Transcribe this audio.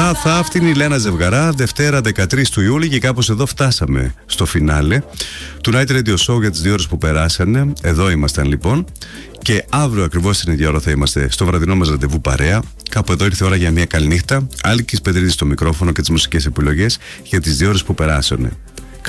Αυτή είναι η Λένα Ζευγαρά, Δευτέρα 13 του Ιούλη, και κάπως εδώ φτάσαμε στο φινάλε του Night Radio Show για τις 2 ώρες που περάσανε. Εδώ ήμασταν λοιπόν, και αύριο ακριβώς την ίδια ώρα θα είμαστε στο βραδινό μας ραντεβού παρέα. Κάπου εδώ ήρθε η ώρα για μια καληνύχτα. Άλκης Πετρίδης στο μικρόφωνο και τις μουσικές επιλογές για τις 2 ώρες που περάσανε.